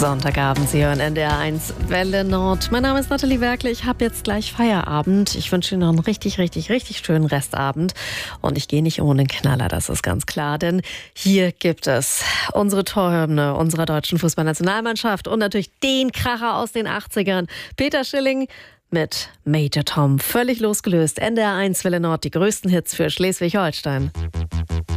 Sonntagabend, Sie hören NDR1 Welle Nord. Mein Name ist Nathalie Werkle, ich habe jetzt gleich Feierabend. Ich wünsche Ihnen noch einen richtig schönen Restabend. Und ich gehe nicht ohne den Knaller, das ist ganz klar. Denn hier gibt es unsere Torhymne unserer deutschen Fußballnationalmannschaft und natürlich den Kracher aus den 80ern. Peter Schilling mit Major Tom. Völlig losgelöst. NDR1 Welle Nord, die größten Hits für Schleswig-Holstein.